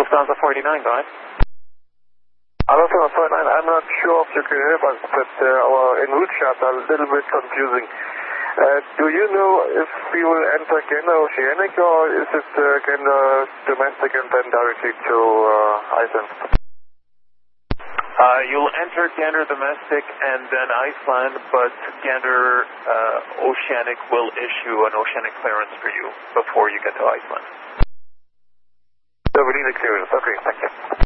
Lufthansa 49, go ahead. Lufthansa 49, I'm not sure if you can help us, but our en route charts are a little bit confusing. Do you know if we will enter Gander Oceanic, or is it Gander Domestic and then directly to Iceland? You'll enter Gander Domestic and then Iceland, but Gander Oceanic will issue an Oceanic clearance for you before you get to Iceland. So we need a clearance. Okay, thank you.